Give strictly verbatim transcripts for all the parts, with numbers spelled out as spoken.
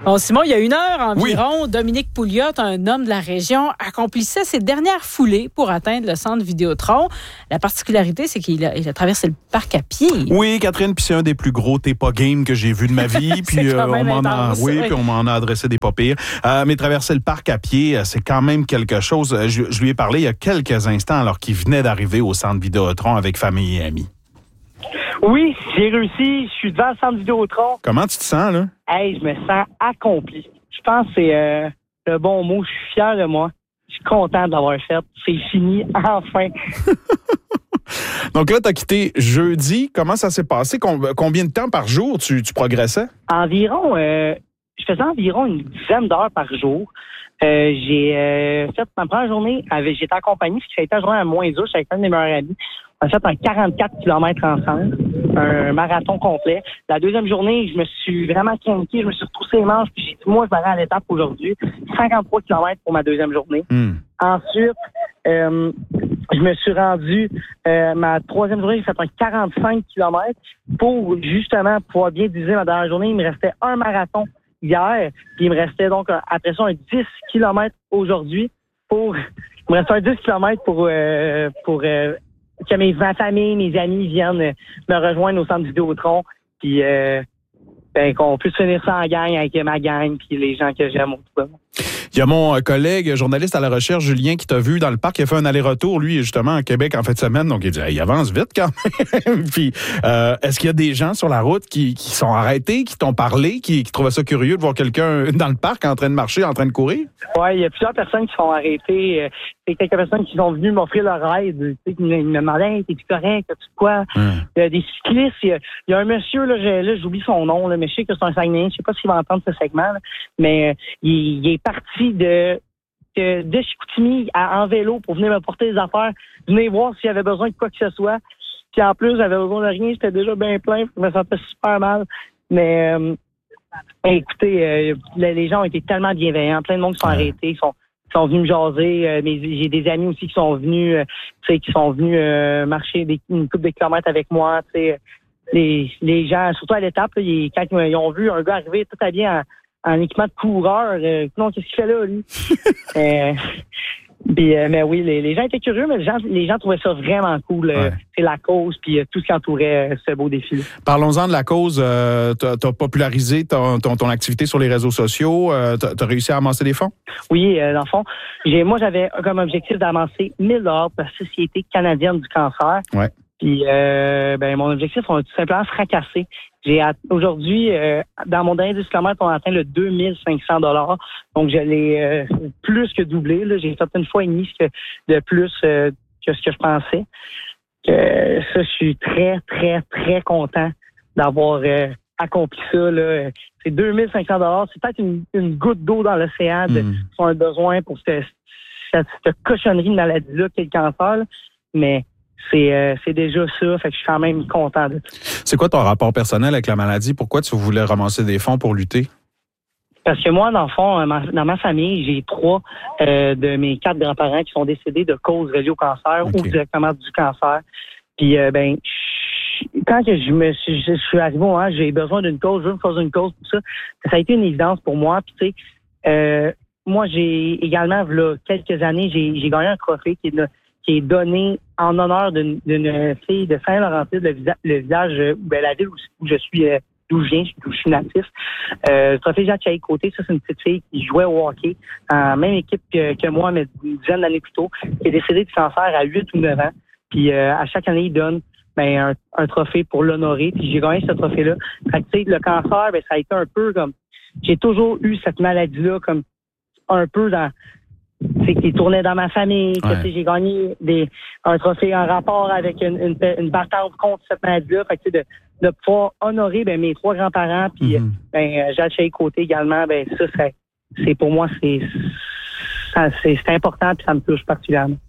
Bon, Simon, il y a une heure environ, oui. Dominique Pouliot, un homme de la région, accomplissait ses dernières foulées pour atteindre le centre Vidéotron. La particularité, c'est qu'il a, il a traversé le parc à pied. Oui, Catherine, puis c'est un des plus gros t'es pas game que j'ai vu de ma vie. Puis euh, on m'en a, intense, oui, oui. puis on m'en a adressé des pas pires. Euh, mais traverser le parc à pied, c'est quand même quelque chose. Je, je lui ai parlé il y a quelques instants alors qu'il venait d'arriver au centre Vidéotron avec famille et amis. Oui, j'ai réussi. Je suis devant le centre Vidéotron. Comment tu te sens, là? Hey, je me sens accompli. Je pense que c'est euh, le bon mot. Je suis fier de moi. Je suis content de l'avoir fait. C'est fini, enfin. Donc là, tu as quitté jeudi. Comment ça s'est passé? Combien de temps par jour tu, tu progressais? Environ, euh, je faisais environ une dizaine d'heures par jour. Euh, j'ai euh, fait ma première journée, avec, j'étais accompagné, ce qui fait été la journée à moins deux, avec un de mes meilleurs amis. On a fait un quarante-quatre kilomètres ensemble, un marathon complet. La deuxième journée, je me suis vraiment craqué, je me suis retroussé les manches, puis j'ai dit, moi, je vais aller à l'étape aujourd'hui. cinquante-trois kilomètres pour ma deuxième journée. Mm. Ensuite, euh, je me suis rendu, euh, ma troisième journée, j'ai fait un quarante-cinq kilomètres pour justement pouvoir bien diviser ma dernière journée. Il me restait un marathon hier, puis il me restait donc après ça un dix kilomètres aujourd'hui pour, il me restait un dix kilomètres pour, euh, pour, euh, que mes ma famille, mes amis viennent me rejoindre au centre Vidéotron, puis euh, ben, qu'on puisse finir ça en gang avec ma gang, puis les gens que j'aime autour de moi. Il y a mon collègue journaliste à la recherche, Julien, qui t'a vu dans le parc. Il a fait un aller-retour, lui, justement, à Québec en fin de semaine. Donc, il dit, il avance vite quand même. Puis, euh, est-ce qu'il y a des gens sur la route qui, qui sont arrêtés, qui t'ont parlé, qui, qui trouvaient ça curieux de voir quelqu'un dans le parc en train de marcher, en train de courir? Oui, il y a plusieurs personnes qui sont arrêtées. Il y a quelques personnes qui sont venues m'offrir leur aide. Tu sais, qui me, me demandaient, hey, t'es-tu correct? T'as-tu quoi? Hum. Il y a des cyclistes. Il y a, il y a un monsieur, là, je, là, j'oublie son nom, là, mais je sais que c'est un Saguenay. Je sais pas s'il va entendre ce segment, là, mais euh, il, il est parti de de, de Chicoutimi à, en vélo pour venir me porter des affaires, venir voir s'il y avait besoin de quoi que ce soit. Puis en plus, j'avais besoin de rien, j'étais déjà bien plein, je me sentais super mal. Mais euh, écoutez, euh, les gens ont été tellement bienveillants, plein de monde qui sont arrêtés, qui sont, qui sont venus me jaser. Euh, mais j'ai des amis aussi qui sont venus, euh, tu sais, qui sont venus euh, marcher des, une couple de kilomètres avec moi. Tu sais, les, les gens, surtout à l'étape, là, ils, quand ils ont vu un gars arriver tout habillé en en équipement de coureur. Euh, non, qu'est-ce qu'il fait là, lui? euh, puis, euh, mais oui, les, les gens étaient curieux, mais les gens, les gens trouvaient ça vraiment cool. Euh, ouais. C'est la cause, puis euh, tout ce qui entourait euh, ce beau défi. Parlons-en de la cause. Euh, t'as, t'as popularisé ton, ton, ton activité sur les réseaux sociaux. Euh, t'as, t'as réussi à amasser des fonds? Oui, euh, dans le fond, j'ai, moi, j'avais comme objectif d'amasser mille dollars pour la Société canadienne du cancer. Ouais. Puis, euh, ben, mon objectif, on a tout simplement fracassé. J'ai aujourd'hui, euh, dans mon dernier dix kilomètres, on a atteint le deux mille cinq cents dollars. Donc, je l'ai euh, plus que doublé. Là. J'ai fait une fois et demie ce que, de plus euh, que ce que je pensais. Que, ça, je suis très, très, très content d'avoir euh, accompli ça. Là. C'est deux mille cinq cents dollars. C'est peut-être une, une goutte d'eau dans l'océan de mmh. son besoin pour cette, cette, cette cochonnerie de maladie-là qu'est le cancer. Là. Mais C'est, euh, c'est déjà ça, fait que je suis quand même content de ça. C'est quoi ton rapport personnel avec la maladie? Pourquoi tu voulais ramasser des fonds pour lutter? Parce que moi, dans le fond, dans ma famille, j'ai trois euh, de mes quatre grands-parents qui sont décédés de cause reliée au cancer okay. ou directement du cancer. Puis, euh, ben, quand que je me suis, je suis arrivé, hein, j'ai besoin d'une cause, je veux me faire une cause pour ça. Ça a été une évidence pour moi. Puis, tu sais, euh, moi, j'ai également, il y a quelques années, j'ai, j'ai gagné un trophée qui est de, qui est donné en honneur d'une, d'une fille de Saint-Laurentide, le, visa, le village, ben, la ville où, où je suis, euh, d'où je viens, d'où je suis natif. Euh, le trophée Jacques Chahi-Côté, ça, c'est une petite fille qui jouait au hockey en même équipe que, que moi, mais une dizaine d'années plus tôt, qui est décédée de cancer à huit ou neuf ans. Puis euh, à chaque année, il donne ben, un, un trophée pour l'honorer. Puis j'ai gagné ce trophée-là. Fait que, tu sais, le cancer, ben, ça a été un peu comme... J'ai toujours eu cette maladie-là comme un peu dans... C'est qui tournait dans ma famille, que ouais. j'ai gagné des, un trophée en rapport avec une, une, une bataille contre cette maladie-là. Fait que, de, de pouvoir honorer ben, mes trois grands-parents, puis mm-hmm. ben, Jacques Chahi-Côté également, ben, ça, c'est, c'est pour moi, c'est, ça, c'est, c'est important, puis ça me touche particulièrement.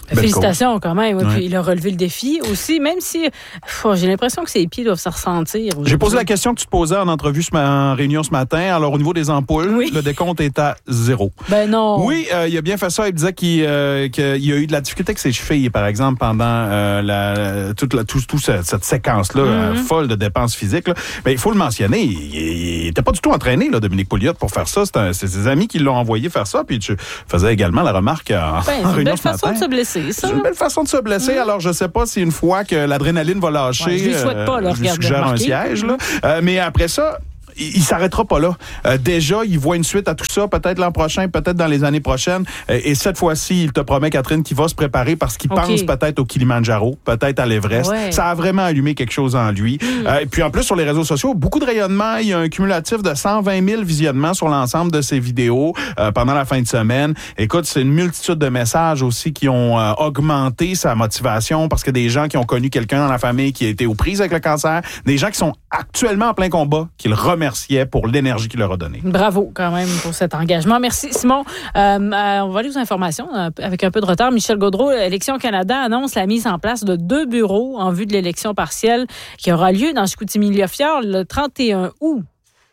Félicitations quand même. Ouais. Puis il a relevé le défi aussi, même si oh, j'ai l'impression que ses pieds doivent se ressentir. J'ai posé la question que tu te posais en entrevue ce ma- en réunion ce matin. Alors, au niveau des ampoules, oui. le décompte est à zéro. Ben non. Oui, euh, il a bien fait ça. Il disait qu'il, euh, qu'il a eu de la difficulté avec ses chevilles, par exemple, pendant euh, la, toute, la, tout, tout cette, cette séquence-là mm-hmm. euh, folle de dépenses physiques. Là. Mais il faut le mentionner, il n'était pas du tout entraîné, là, Dominique Pouliot, pour faire ça. C'est, un, c'est ses amis qui l'ont envoyé faire ça. Puis tu faisais également la remarque en, ben, en réunion ce matin. C'est une belle façon de se blesser, ça. C'est une belle façon de se blesser. Mmh. Alors, je sais pas si une fois que l'adrénaline va lâcher, ouais, je lui souhaite pas, là, euh, je lui suggère un siège. Là. Euh, mais après ça, il, il s'arrêtera pas là. Euh, déjà, il voit une suite à tout ça, peut-être l'an prochain, peut-être dans les années prochaines. Euh, et cette fois-ci, il te promet, Catherine, qu'il va se préparer parce qu'il okay. pense peut-être au Kilimandjaro, peut-être à l'Everest. Ouais. Ça a vraiment allumé quelque chose en lui. Mmh. Euh, et puis en plus, sur les réseaux sociaux, beaucoup de rayonnement. Il y a un cumulatif de cent vingt mille visionnements sur l'ensemble de ses vidéos euh, pendant la fin de semaine. Écoute, c'est une multitude de messages aussi qui ont euh, augmenté sa motivation parce que des gens qui ont connu quelqu'un dans la famille qui a été aux prises avec le cancer, des gens qui sont actuellement en plein combat, qui le remerciaient pour l'énergie qu'il leur a donnée. Bravo quand même pour cet engagement. Merci Simon. Euh, euh, on va aller aux informations euh, avec un peu de retard. Michel Gaudreault, Élections Canada annonce la mise en place de deux bureaux en vue de l'élection partielle qui aura lieu dans Chicoutimi-Liofieur le trente et un août.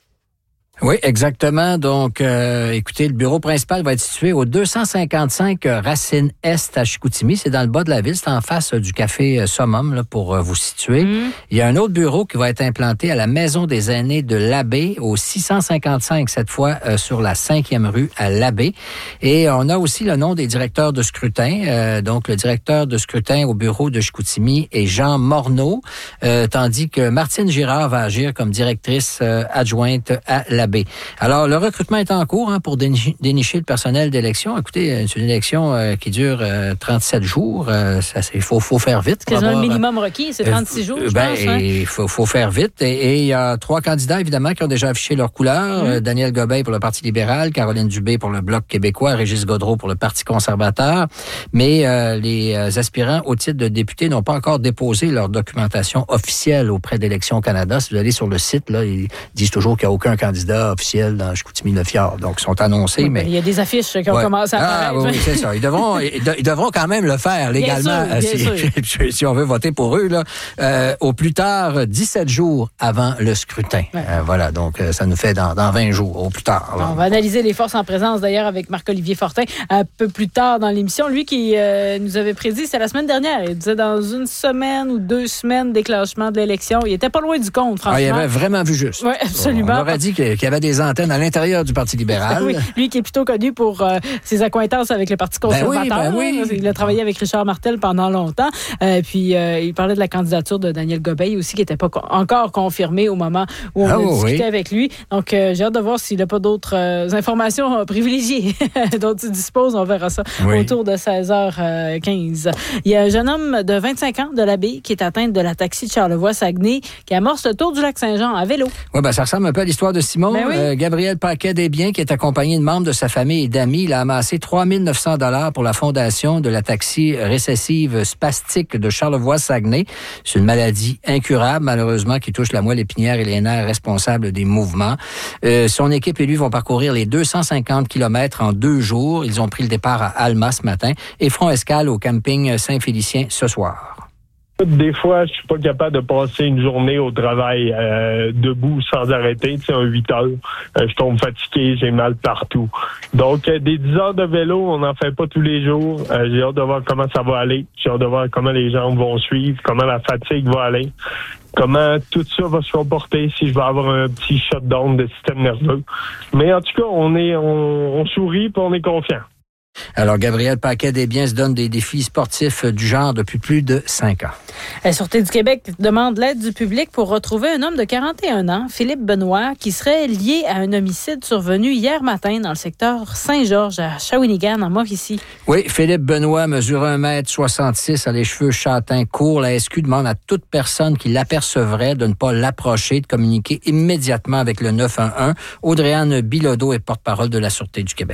Oui, exactement. Donc, euh, écoutez, le bureau principal va être situé au deux cent cinquante-cinq Racine Est à Chicoutimi. C'est dans le bas de la ville. C'est en face du café Summum, là, pour euh, vous situer. Mmh. Il y a un autre bureau qui va être implanté à la Maison des aînés de l'Abbé, au six cent cinquante-cinq, cette fois euh, sur la cinquième rue à l'Abbé. Et on a aussi le nom des directeurs de scrutin. Euh, donc, le directeur de scrutin au bureau de Chicoutimi est Jean Morneau, euh, tandis que Martine Girard va agir comme directrice euh, adjointe à l'Abbé. Alors, le recrutement est en cours hein, pour dénicher, dénicher le personnel d'élection. Écoutez, c'est une élection euh, qui dure euh, trente-sept jours. Euh, ça, c'est faut, faut faire vite. C'est le minimum requis, c'est trente-six euh, jours, je ben, pense. Il hein? faut, faut faire vite. Et il y a trois candidats, évidemment, qui ont déjà affiché leur couleur. Mmh. Euh, Daniel Gobeil pour le Parti libéral, Caroline Dubé pour le Bloc québécois, Régis Gaudreault pour le Parti conservateur. Mais euh, les aspirants au titre de député n'ont pas encore déposé leur documentation officielle auprès d'Élections Canada. Si vous allez sur le site, là, ils disent toujours qu'il n'y a aucun candidat officiel dans Chicoutimi-Liofieur. Donc, ils sont annoncés, oui, mais... Il y a des affiches qui ont ouais. commencé à ah, apparaître. Oui, c'est ça. Ils devront, ils, de, ils devront quand même le faire légalement bien sûr, bien si, sûr. si on veut voter pour eux, là, euh, au plus tard dix-sept jours avant le scrutin. Ouais. Euh, voilà, donc ça nous fait dans, dans vingt jours, au plus tard. Là. On va analyser les forces en présence, d'ailleurs, avec Marc-Olivier Fortin, un peu plus tard dans l'émission. Lui qui euh, nous avait prédit, c'était la semaine dernière, il disait dans une semaine ou deux semaines déclenchement de l'élection. Il était pas loin du compte, franchement. Ah, il avait vraiment vu juste. Oui, absolument. On aurait dit qu'il y avait des antennes à l'intérieur du Parti libéral. Oui, lui qui est plutôt connu pour euh, ses accointances avec le Parti conservateur. Ben oui, ben oui. Il a travaillé avec Richard Martel pendant longtemps. Euh, puis, euh, il parlait de la candidature de Daniel Gobeil aussi, qui n'était pas co- encore confirmée au moment où on oh, a discuté oui. avec lui. Donc, euh, j'ai hâte de voir s'il n'a pas d'autres euh, informations euh, privilégiées dont il dispose. On verra ça oui. autour de seize heures quinze. Il y a un jeune homme de vingt-cinq ans de l'Abbé qui est atteint de l'ataxie de Charlevoix-Saguenay qui amorce le tour du lac Saint-Jean à vélo. Oui, ben ça ressemble un peu à l'histoire de Simon. Ben oui. euh, Gabriel Paquet-Desbiens, qui est accompagné de membres de sa famille et d'amis, il a amassé trois mille neuf cents dollars pour la fondation de l'ataxie récessive spastique de Charlevoix-Saguenay. C'est une maladie incurable, malheureusement, qui touche la moelle épinière et les nerfs responsables des mouvements. Euh, son équipe et lui vont parcourir les deux cent cinquante kilomètres en deux jours. Ils ont pris le départ à Alma ce matin et feront escale au camping Saint-Félicien ce soir. Des fois, je suis pas capable de passer une journée au travail euh, debout sans arrêter, tu sais, en huit heures. Euh, je tombe fatigué, j'ai mal partout. Donc, euh, des dix heures de vélo, on n'en fait pas tous les jours. Euh, j'ai hâte de voir comment ça va aller. J'ai hâte de voir comment les jambes vont suivre, comment la fatigue va aller, comment tout ça va se comporter si je vais avoir un petit shutdown de système nerveux. Mais en tout cas, on est, on, on sourit et on est confiant. Alors, Gabriel Paquet-Desbiens se donne des défis sportifs du genre depuis plus de cinq ans. La Sûreté du Québec demande l'aide du public pour retrouver un homme de quarante et un ans, Philippe Benoît, qui serait lié à un homicide survenu hier matin dans le secteur Saint-Georges, à Shawinigan, en Mauricie. Oui, Philippe Benoît mesure un mètre soixante-six, a les cheveux châtains courts. La S Q demande à toute personne qui l'apercevrait de ne pas l'approcher, de communiquer immédiatement avec le neuf un un. Audrey-Anne Bilodeau est porte-parole de la Sûreté du Québec.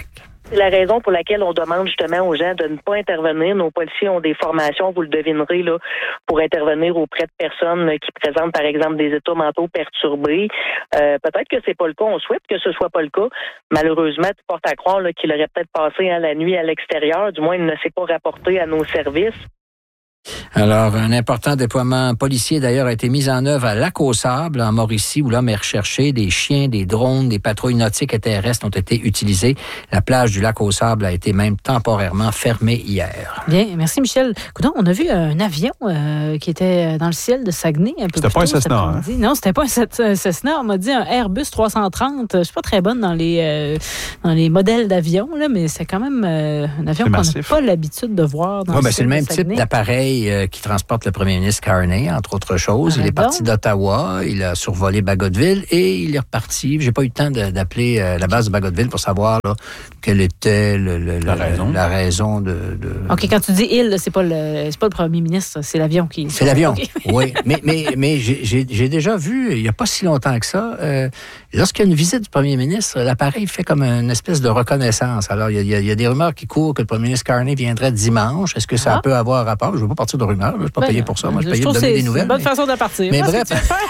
C'est la raison pour laquelle on demande justement aux gens de ne pas intervenir. Nos policiers ont des formations, vous le devinerez, là, pour intervenir auprès de personnes qui présentent, par exemple, des états mentaux perturbés. Euh, peut-être que c'est pas le cas. On souhaite que ce soit pas le cas. Malheureusement, tu portes à croire là, qu'il aurait peut-être passé hein, la nuit à l'extérieur. Du moins, il ne s'est pas rapporté à nos services. Alors, un important déploiement policier, d'ailleurs, a été mis en œuvre à Lac-aux-Sables, en Mauricie, où l'homme est recherché. Des chiens, des drones, des patrouilles nautiques et terrestres ont été utilisés. La plage du Lac-aux-Sables a été même temporairement fermée hier. Bien, merci Michel. Écoute, on a vu un avion euh, qui était dans le ciel de Saguenay un peu C'était pas un Cessna, hein? Non, c'était pas un Cessna. On m'a dit un Airbus trois cent trente. Je suis pas très bonne dans les, euh, dans les modèles d'avions, là, mais c'est quand même euh, un avion qu'on n'a pas l'habitude de voir dans ouais, le ben, ciel c'est le même de Saguenay. type d'appareil euh, qui transporte le premier ministre Carney, entre autres choses. Ah, il est donc parti d'Ottawa, il a survolé Bagotville et il est reparti. J'ai pas eu le temps de, d'appeler euh, la base de Bagotville pour savoir là, quelle était le, le, la, raison. la raison de, de... OK, quand tu dis il, c'est pas le c'est pas le premier ministre, c'est l'avion qui... C'est l'avion, okay. Oui. Mais, mais, mais j'ai, j'ai, j'ai déjà vu, il n'y a pas si longtemps que ça, euh, lorsqu'il y a une visite du premier ministre, l'appareil fait comme une espèce de reconnaissance. Alors, il y a, il y a des rumeurs qui courent que le premier ministre Carney viendrait dimanche. Est-ce que ça ah. peut avoir rapport? Je ne veux pas partir de rumeurs, je ne vais pas ben, payer pour ça. Moi, je, je paye de donner des nouvelles. C'est une bonne mais... façon de partir. Mais bref,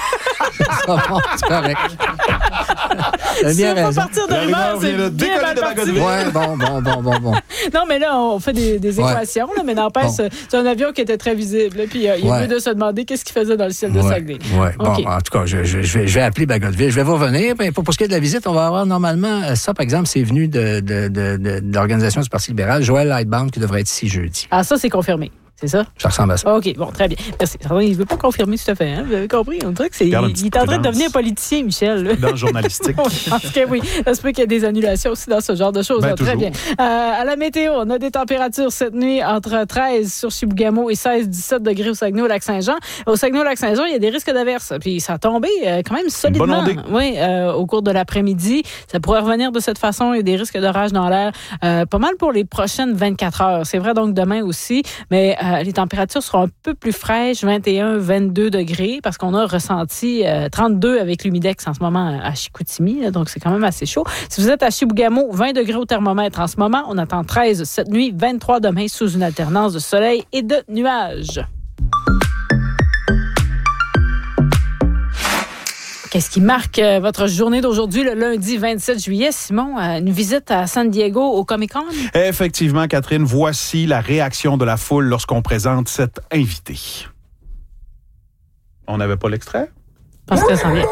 c'est correct. Tu ne veux pas partir de rumeurs, c'est bien mal parti. Ouais, bon, bon, bon, bon, bon. Non, mais là, on fait des, des équations, ouais. là, mais n'empêche, bon. c'est un avion qui était très visible. Puis euh, il ouais. est mieux de se demander qu'est-ce qu'il faisait dans le ciel de ouais. Saguenay. Oui, okay. Bon, en tout cas, je, je, je, vais, je vais appeler Bagotville. Je vais vous revenir. Pour, pour ce qui est de la visite, on va avoir normalement, ça, par exemple, c'est venu de, de, de, de, de l'organisation du Parti libéral, Joël Lightbound, qui devrait être ici jeudi. Ah, ça, c'est confirmé. C'est ça? Ça ressemble à ça. OK, bon, très bien. Merci. Il ne veut pas confirmer tout à fait, hein? Vous avez compris? On dirait que c'est. Il, il est en train de devenir politicien, Michel. Là. Dans le journalistique. Je pense que oui. Ça se peut qu'il y ait des annulations aussi dans ce genre de choses. Ben, très bien. Euh, à la météo, on a des températures cette nuit entre treize sur Chibougamau et seize à dix-sept degrés au Saguenay au Lac-Saint-Jean. Au Saguenay au Lac-Saint-Jean, il y a des risques d'averse. Puis ça a tombé euh, quand même solidement. Oui, euh, au cours de l'après-midi. Ça pourrait revenir de cette façon. Il y a des risques d'orage dans l'air. Euh, pas mal pour les prochaines vingt-quatre heures. C'est vrai donc demain aussi. Mais euh, les températures seront un peu plus fraîches, vingt et un à vingt-deux degrés, parce qu'on a ressenti euh, trente-deux avec l'humidex en ce moment à Chicoutimi, là, donc c'est quand même assez chaud. Si vous êtes à Chibougamau, vingt degrés au thermomètre en ce moment. On attend treize cette nuit, vingt-trois demain sous une alternance de soleil et de nuages. Qu'est-ce qui marque euh, votre journée d'aujourd'hui, le lundi vingt-sept juillet? Simon, euh, une visite à San Diego au Comic-Con? Effectivement, Catherine, voici la réaction de la foule lorsqu'on présente cet invité. On n'avait pas l'extrait? Je pense que ça vient.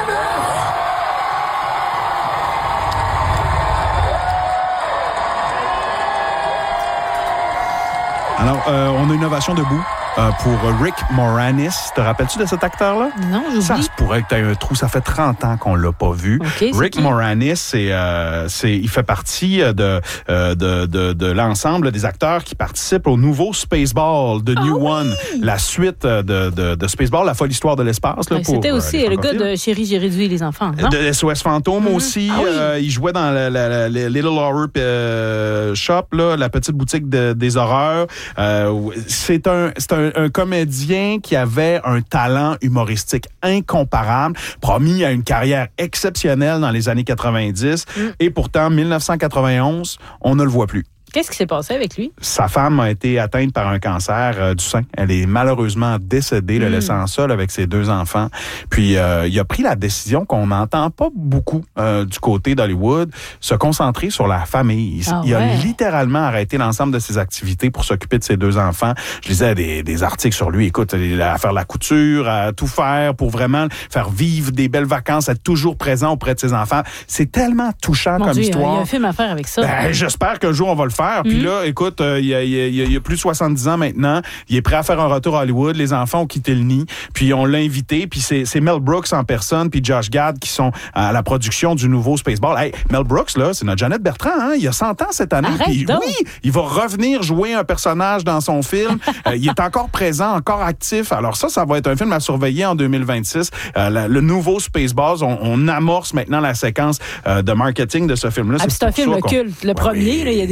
Alors, euh, on a une ovation debout. Euh, pour Rick Moranis. Te rappelles-tu de cet acteur-là? Non, j'oublie. Ça se pourrait que tu aies un trou. Ça fait trente ans qu'on l'a pas vu. Okay, Rick Moranis, c'est, euh, c'est, il fait partie de, euh, de, de, de l'ensemble des acteurs qui participent au nouveau Spaceball de New ah, One, oui! la suite de, de, de Spaceball, la folle histoire de l'espace. Là, ben, pour, c'était aussi euh, le gars de Chérie, j'ai réduit les enfants. Non? De S O S Fantôme mm-hmm. aussi. Ah, oui. euh, il jouait dans la, la, la, la Little Horror euh, Shop, là, la petite boutique de, des horreurs. Euh, c'est un, c'est un, un comédien qui avait un talent humoristique incomparable, promis à une carrière exceptionnelle dans les années quatre-vingt-dix. Mm. Et pourtant, dix-neuf cent quatre-vingt-onze, on ne le voit plus. Qu'est-ce qui s'est passé avec lui? Sa femme a été atteinte par un cancer euh, du sein. Elle est malheureusement décédée, mmh. le laissant seul avec ses deux enfants. Puis, euh, il a pris la décision qu'on n'entend pas beaucoup euh, du côté d'Hollywood, se concentrer sur la famille. Il, ah il ouais. a littéralement arrêté l'ensemble de ses activités pour s'occuper de ses deux enfants. Je lisais des, des articles sur lui. Écoute, à faire la couture, à tout faire pour vraiment faire vivre des belles vacances, être toujours présent auprès de ses enfants. C'est tellement touchant Mon comme Dieu, histoire. Il y a un film à faire avec ça. Ben, j'espère qu'un jour, on va le faire. Puis mmh. là, écoute, euh, il, y a, il, y a, il y a plus de soixante-dix ans maintenant. Il est prêt à faire un retour à Hollywood. Les enfants ont quitté le nid. Puis on l'a invité. Puis c'est, c'est Mel Brooks en personne puis Josh Gad qui sont à la production du nouveau Spaceball. Hey, Mel Brooks, là, c'est notre Jeannette Bertrand. Hein? Il a cent ans cette année. Puis, oui, il va revenir jouer un personnage dans son film. euh, il est encore présent, encore actif. Alors ça, ça va être un film à surveiller en deux mille vingt-six. Euh, la, le nouveau Spaceballs, on, on amorce maintenant la séquence euh, de marketing de ce film-là. Ah, c'est, c'est un film culte. Le ouais, premier, là, il y a des répliques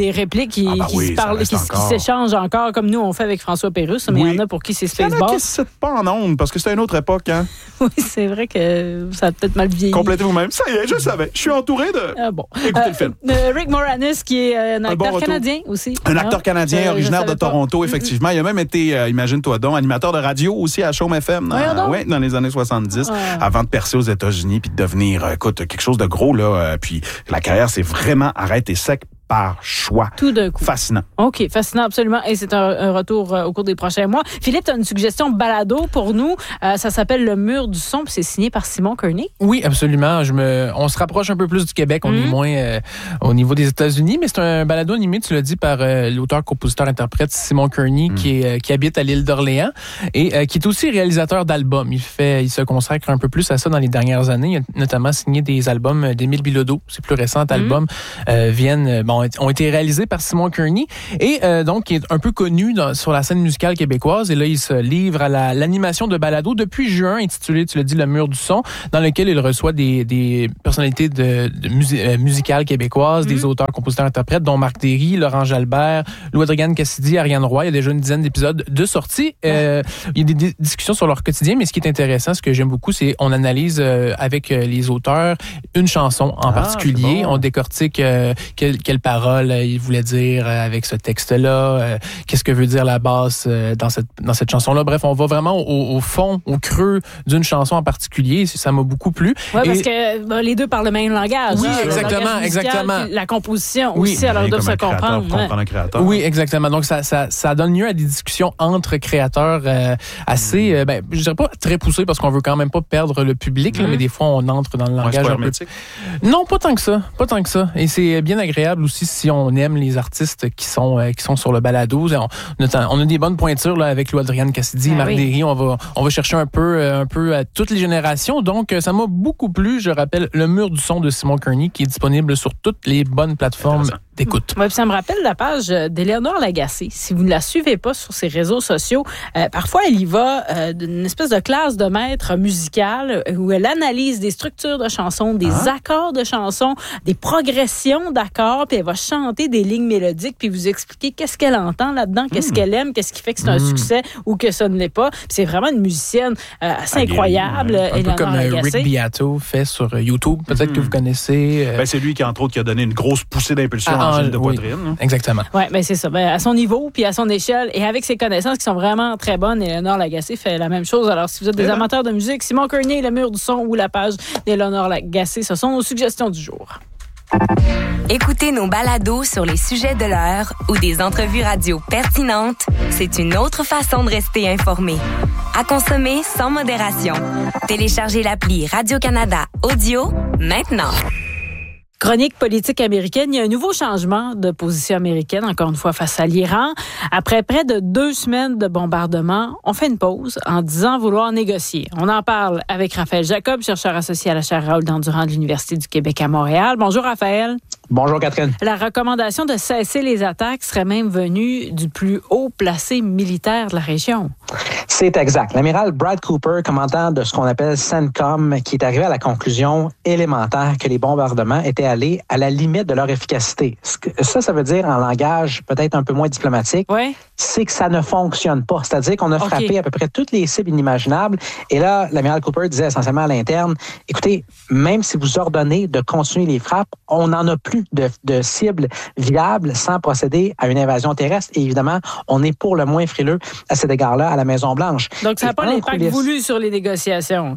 public qui, ah ben qui, oui, se parle, qui, qui s'échange encore, comme nous, on fait avec François Pérusse, mais oui. il y en a pour qui c'est Spaceball. Il y en a qui ne citent pas en ondes, parce que c'était une autre époque. Hein? Oui, c'est vrai que ça a peut-être mal vieilli. Complétez vous-même. Ça y est, je savais. Je suis entouré de... Ah bon. Écoutez euh, le film. Euh, Rick Moranis, qui est un acteur un bon canadien aussi. Un acteur ah, canadien, je, originaire je de Toronto, pas. effectivement. Il a même été, euh, imagine-toi donc, animateur de radio aussi à Chaume F M dans, euh, ouais, dans les années soixante-dix, ah. avant de percer aux États-Unis puis de devenir, euh, écoute, quelque chose de gros, là. Euh, puis la carrière s'est vraiment arrêtée sec par choix. Tout d'un coup. Fascinant. OK, fascinant, absolument. Et c'est un, un retour euh, au cours des prochains mois. Philippe, tu as une suggestion balado pour nous. Euh, ça s'appelle Le Mur du son, puis c'est signé par Simon Kearney. Oui, absolument. Je me... On se rapproche un peu plus du Québec, on mm-hmm. est moins euh, au niveau des États-Unis, mais c'est un balado animé, tu l'as dit, par euh, l'auteur, compositeur, interprète Simon Kearney, mm. qui, est, euh, qui habite à l'île d'Orléans et euh, qui est aussi réalisateur d'albums. Il fait, il se consacre un peu plus à ça dans les dernières années. Il a notamment signé des albums d'Émile Bilodeau. Ses plus récents mm. albums euh, viennent... Bon, ont été réalisés par Simon Kearney et euh, donc qui est un peu connu dans, sur la scène musicale québécoise. Et là, il se livre à la, l'animation de balado depuis juin, intitulé, tu l'as dit, Le Mur du son, dans lequel il reçoit des, des personnalités de, de musi- euh, musicales québécoises, mm-hmm. des auteurs, compositeurs, interprètes, dont Marc Derry, Laurent Jalbert, Louis-Adrien Cassidy, Ariane Roy. Il y a déjà une dizaine d'épisodes de sortie. Euh, il y a des, des discussions sur leur quotidien, mais ce qui est intéressant, ce que j'aime beaucoup, c'est on analyse euh, avec les auteurs une chanson en ah, particulier. Bon. On décortique euh, quelle, quelle parole il voulait dire avec ce texte-là, euh, qu'est-ce que veut dire la basse euh, dans cette dans cette chanson-là. Bref, on va vraiment au, au fond, au creux d'une chanson en particulier. Ça m'a beaucoup plu. Oui, parce que ben, les deux parlent le même langage. Oui, hein, exactement, musical, exactement. La composition oui. aussi, alors doivent se comprendre. Hein. Oui, exactement. Donc, ça, ça, ça donne lieu à des discussions entre créateurs euh, assez, euh, ben, je dirais pas très poussées parce qu'on veut quand même pas perdre le public, mm-hmm. là, mais des fois, on entre dans le langage ouais, un peu... Non, pas tant que ça. Pas tant que ça. Et c'est bien agréable aussi si on aime les artistes qui sont euh, qui sont sur le balado. On, on a des bonnes pointures là avec Louis-Adrien Cassidy, ah, Marc oui. Derry. On va on va chercher un peu un peu à toutes les générations. Donc ça m'a beaucoup plu. Je rappelle Le Mur du son de Simon Kearney qui est disponible sur toutes les bonnes plateformes d'écoute. Ouais, ça me rappelle la page d'Éléonore Lagacé. Si vous ne la suivez pas sur ses réseaux sociaux, euh, parfois elle y va euh, d'une espèce de classe de maître musical où elle analyse des structures de chansons, des ah. accords de chansons, des progressions d'accords, puis elle va chanter des lignes mélodiques, puis vous expliquer qu'est-ce qu'elle entend là-dedans, qu'est-ce mmh. qu'elle aime, qu'est-ce qui fait que c'est un mmh. succès ou que ça ne l'est pas. Puis c'est vraiment une musicienne euh, assez ah, incroyable. Un Éléonore peu comme Lagacé. Rick Beato fait sur YouTube. Peut-être mmh. que vous connaissez. Euh... Ben, c'est lui qui, entre autres, qui a donné une grosse poussée d'impulsion ah, en gêne de oui. poitrine. Hein. Exactement. Oui, ben c'est ça. Ben, à son niveau, puis à son échelle, et avec ses connaissances qui sont vraiment très bonnes, Éléonore Lagacé fait la même chose. Alors, si vous êtes des amateurs de musique, Simon Kearney, Le Mur du son ou la page d'Éléonore Lagacé, ce sont nos suggestions du jour. Écoutez nos balados sur les sujets de l'heure ou des entrevues radio pertinentes, c'est une autre façon de rester informé. À consommer sans modération. Téléchargez l'appli Radio-Canada Audio maintenant. Chronique politique américaine, il y a un nouveau changement de position américaine, encore une fois, face à l'Iran. Après près de deux semaines de bombardement, on fait une pause en disant vouloir négocier. On en parle avec Raphaël Jacob, chercheur associé à la chaire Raoul Dandurand de l'Université du Québec à Montréal. Bonjour, Raphaël. Bonjour, Catherine. La recommandation de cesser les attaques serait même venue du plus haut placé militaire de la région. C'est exact. L'amiral Brad Cooper, commandant de ce qu'on appelle CENTCOM, qui est arrivé à la conclusion élémentaire que les bombardements étaient allés à la limite de leur efficacité. Ça, ça veut dire, en langage peut-être un peu moins diplomatique, ouais. c'est que ça ne fonctionne pas. C'est-à-dire qu'on a okay. frappé à peu près toutes les cibles inimaginables. Et là, l'amiral Cooper disait essentiellement à l'interne, écoutez, même si vous ordonnez de continuer les frappes, on n'en a plus de, de cibles viables sans procéder à une invasion terrestre. Et évidemment, on est pour le moins frileux à cet égard-là à la Maison-Blanche. Donc, ça n'a pas l'impact coulisses... voulu sur les négociations.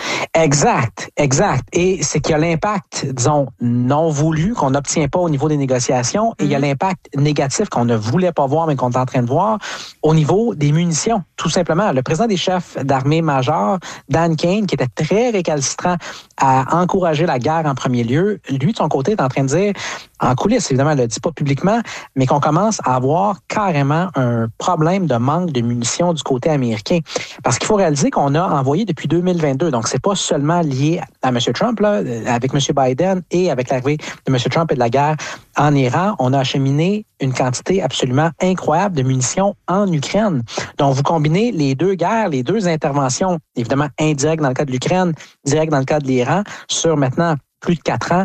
Exact, exact. Et c'est qu'il y a l'impact, disons, non voulu, qu'on n'obtient pas au niveau des négociations, mm-hmm. et il y a l'impact négatif qu'on ne voulait pas voir, mais qu'on est en train de voir au niveau des munitions, tout simplement. Le président des chefs d'armée major, Dan Kane, qui était très récalcitrant à encourager la guerre en premier lieu, lui, de son côté, est en train de dire, en coulisses, évidemment, elle ne le dit pas publiquement, mais qu'on commence à avoir carrément un problème de manque de munitions du côté américain. Parce qu'il faut réaliser qu'on a envoyé depuis deux mille vingt-deux, donc c'est pas seulement lié à M. Trump, là, avec M. Biden et avec l'arrivée de M. Trump et de la guerre en Iran, on a acheminé une quantité absolument incroyable de munitions en Ukraine. Donc, vous combinez les deux guerres, les deux interventions, évidemment indirectes dans le cas de l'Ukraine, directes dans le cas de l'Iran, sur maintenant plus de quatre ans,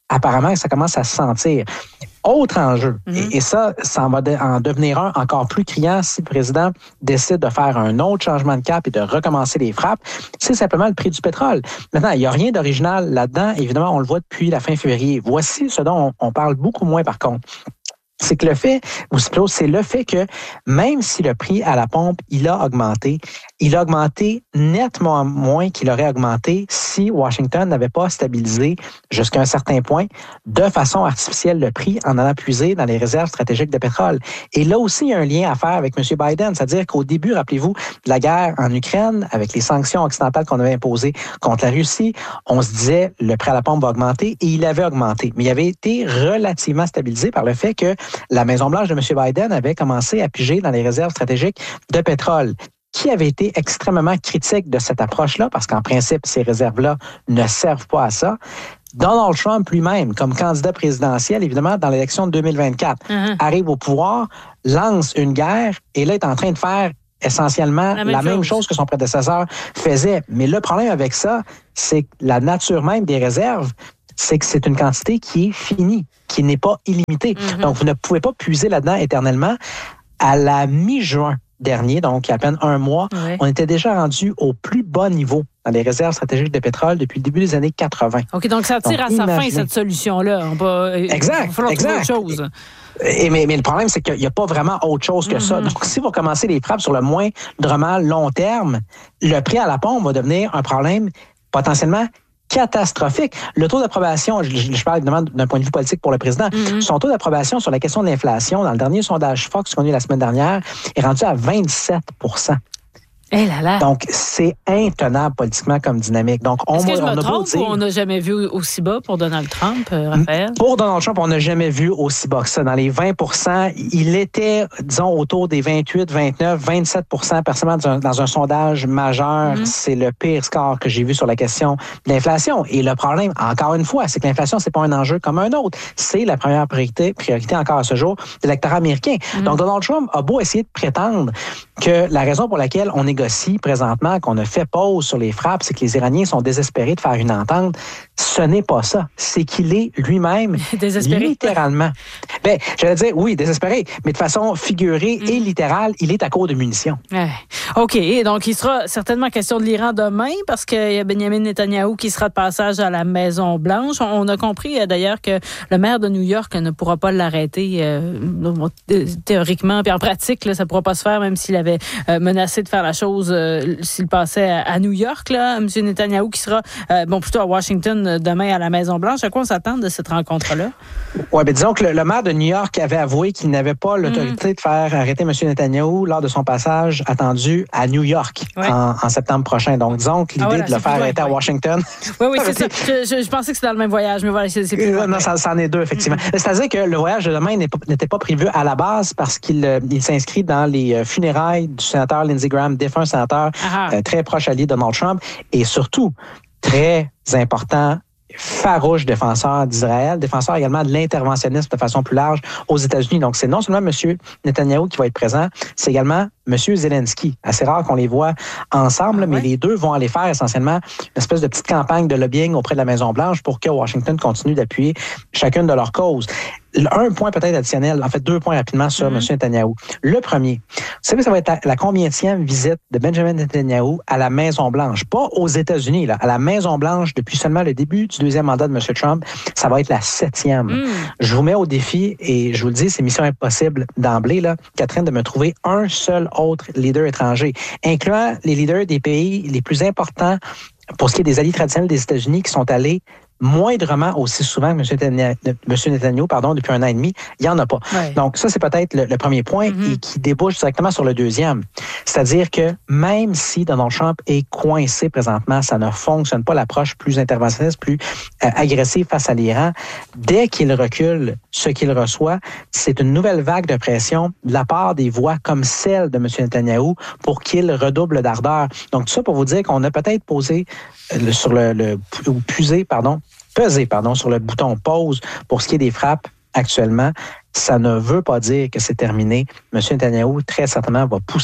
apparemment, ça commence à se sentir. Autre enjeu, mm-hmm. et, et ça, ça en va de, en devenir un encore plus criant si le président décide de faire un autre changement de cap et de recommencer les frappes, c'est simplement le prix du pétrole. Maintenant, il n'y a rien d'original là-dedans. Évidemment, on le voit depuis la fin février. Voici ce dont on, on parle beaucoup moins par contre. C'est que le fait, ou c'est le fait que même si le prix à la pompe, il a augmenté, il a augmenté nettement moins qu'il aurait augmenté si Washington n'avait pas stabilisé jusqu'à un certain point de façon artificielle le prix en allant puiser dans les réserves stratégiques de pétrole. Et là aussi, il y a un lien à faire avec M. Biden, c'est-à-dire qu'au début, rappelez-vous, de la guerre en Ukraine, avec les sanctions occidentales qu'on avait imposées contre la Russie, on se disait le prix à la pompe va augmenter et il avait augmenté. Mais il avait été relativement stabilisé par le fait que la Maison-Blanche de M. Biden avait commencé à piger dans les réserves stratégiques de pétrole, qui avait été extrêmement critique de cette approche-là, parce qu'en principe, ces réserves-là ne servent pas à ça. Donald Trump lui-même, comme candidat présidentiel, évidemment, dans l'élection de deux mille vingt-quatre, uh-huh. arrive au pouvoir, lance une guerre, et là, est en train de faire essentiellement la même, la même chose. chose que son prédécesseur faisait. Mais le problème avec ça, c'est que la nature même des réserves, c'est que c'est une quantité qui est finie, qui n'est pas illimitée. Mm-hmm. Donc, vous ne pouvez pas puiser là-dedans éternellement. À la mi-juin dernier, donc il y a à peine un mois, ouais. on était déjà rendu au plus bas niveau dans les réserves stratégiques de pétrole depuis le début des années quatre-vingt. OK, donc ça tire donc, à sa imaginez... fin, cette solution-là. On va, exact, il va exact. Autre chose. Et, mais, mais le problème, c'est qu'il n'y a pas vraiment autre chose que mm-hmm. ça. Donc, si vous commencez les frappes sur le moindrement long terme, le prix à la pompe va devenir un problème potentiellement catastrophique. Le taux d'approbation, je, je parle évidemment d'un point de vue politique pour le président, mm-hmm. son taux d'approbation sur la question de l'inflation, dans le dernier sondage Fox qu'on a eu la semaine dernière, est rendu à vingt-sept pour cent. Eh là là. Donc, c'est intenable politiquement comme dynamique. Donc, on, Est-ce que je on me a trompe dire, ou on n'a jamais vu aussi bas pour Donald Trump, euh, Raphaël? Pour Donald Trump, on n'a jamais vu aussi bas que ça. Dans les vingt pour cent, il était, disons, autour des vingt-huit, vingt-neuf, vingt-sept pour cent, personnellement, dans un, dans un sondage majeur. Mm-hmm. C'est le pire score que j'ai vu sur la question de l'inflation. Et le problème, encore une fois, c'est que l'inflation, c'est pas un enjeu comme un autre. C'est la première priorité, priorité encore à ce jour de l'électorat américain. Mm-hmm. Donc, Donald Trump a beau essayer de prétendre que la raison pour laquelle on négocie présentement, qu'on a fait pause sur les frappes, c'est que les Iraniens sont désespérés de faire une entente. Ce n'est pas ça. C'est qu'il est lui-même désespéré. Littéralement. Ben, j'allais dire, oui, désespéré, mais de façon figurée mm. et littérale, il est à court de munitions. Ouais. OK. Donc, il sera certainement question de l'Iran demain parce qu'il y a Benjamin Netanyahou qui sera de passage à la Maison-Blanche. On a compris d'ailleurs que le maire de New York ne pourra pas l'arrêter euh, théoriquement, puis en pratique, là, ça ne pourra pas se faire même s'il avait euh, menacé de faire la chose euh, s'il passait à, à New York, là, M. Netanyahou qui sera euh, bon plutôt à Washington demain à la Maison-Blanche. À quoi on s'attend de cette rencontre-là? Oui, bien disons que le, le maire de New York avait avoué qu'il n'avait pas l'autorité mm-hmm. de faire arrêter M. Netanyahou lors de son passage attendu à New York ouais. en, en septembre prochain. Donc, disons que l'idée ah, voilà, de le faire arrêter ouais. à Washington... Oui, oui, c'est ça. Je, je, je pensais que c'était dans le même voyage, mais voilà, c'est, c'est plus... Non, ça, ça en est deux, effectivement. Mm-hmm. C'est-à-dire que le voyage de demain n'était pas prévu à la base parce qu'il il s'inscrit dans les funérailles du sénateur Lindsey Graham, défunt sénateur euh, très proche allié de Donald Trump, et surtout, très important, farouche défenseur d'Israël, défenseur également de l'interventionnisme de façon plus large aux États-Unis. Donc, c'est non seulement M. Netanyahou qui va être présent, c'est également M. Zelensky. Assez rare qu'on les voit ensemble, ah ouais. mais les deux vont aller faire essentiellement une espèce de petite campagne de lobbying auprès de la Maison-Blanche pour que Washington continue d'appuyer chacune de leurs causes. Un point peut-être additionnel, en fait deux points rapidement sur mm-hmm. M. Netanyahou. Le premier, vous savez, ça va être la, la combienième visite de Benjamin Netanyahou à la Maison-Blanche, pas aux États-Unis, là, à la Maison-Blanche depuis seulement le début du deuxième mandat de M. Trump. Ça va être la septième. Mm. Je vous mets au défi et je vous le dis, c'est mission impossible d'emblée, là, Catherine, de me trouver un seul autre leader étranger, incluant les leaders des pays les plus importants pour ce qui est des alliés traditionnels des États-Unis qui sont allés moindrement aussi souvent que M. Netanyahou, pardon, depuis un an et demi, il n'y en a pas. Ouais. Donc, ça, c'est peut-être le, le premier point mm-hmm. et qui débouche directement sur le deuxième. C'est-à-dire que même si Donald Trump est coincé présentement, ça ne fonctionne pas, l'approche plus interventionniste, plus euh, agressive face à l'Iran, dès qu'il recule ce qu'il reçoit, c'est une nouvelle vague de pression de la part des voix comme celle de M. Netanyahou pour qu'il redouble d'ardeur. Donc, tout ça pour vous dire qu'on a peut-être posé euh, sur le, le ou pusé, pardon, peser pardon, sur le bouton pause pour ce qui est des frappes actuellement. Ça ne veut pas dire que c'est terminé. M. Netanyahou, très certainement, va pousser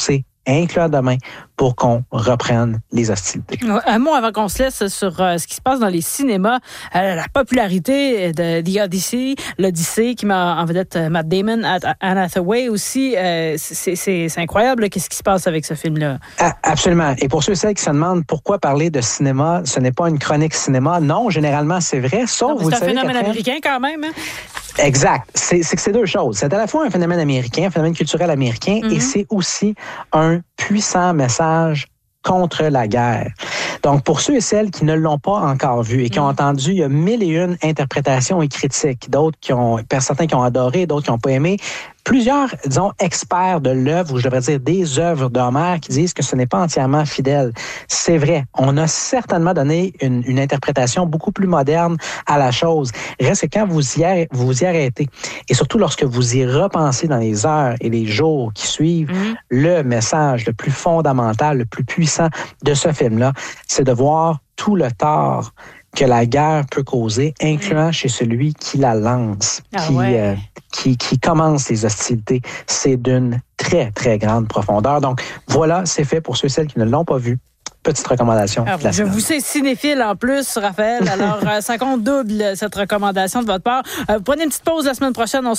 incluant demain, pour qu'on reprenne les hostilités. Un mot avant qu'on se laisse sur euh, ce qui se passe dans les cinémas. Euh, la popularité de The Odyssey, l'Odyssée qui met en vedette Matt Damon, Anne Hathaway aussi. Euh, c'est, c'est, c'est incroyable, qu'est-ce qui se passe avec ce film-là. Ah, absolument. Et pour ceux et celles qui se demandent pourquoi parler de cinéma, ce n'est pas une chronique cinéma. Non, généralement, c'est vrai. Sauf, non, vous c'est un phénomène Catherine, américain quand même. Hein? Exact. C'est, c'est que c'est deux choses. C'est à la fois un phénomène américain, un phénomène culturel américain, mm-hmm. et c'est aussi un puissant message contre la guerre. Donc, pour ceux et celles qui ne l'ont pas encore vu et qui ont entendu, il y a mille et une interprétations et critiques. D'autres qui ont, certains qui ont adoré, d'autres qui n'ont pas aimé. Plusieurs, disons, experts de l'œuvre, ou je devrais dire des œuvres d'Homère, qui disent que ce n'est pas entièrement fidèle. C'est vrai. On a certainement donné une, une interprétation beaucoup plus moderne à la chose. Reste que quand vous y, arrêtez, vous y arrêtez, et surtout lorsque vous y repensez dans les heures et les jours qui suivent, mmh. le message le plus fondamental, le plus puissant de ce film-là, c'est de voir tout le tort que la guerre peut causer, incluant mmh. chez celui qui la lance, ah qui, ouais. euh, qui, qui commence les hostilités. C'est d'une très, très grande profondeur. Donc, voilà, c'est fait pour ceux et celles qui ne l'ont pas vu. Petite recommandation. Alors, je vous sais cinéphile en plus, Raphaël. Alors, ça compte double, cette recommandation de votre part. Euh, prenez une petite pause la semaine prochaine. On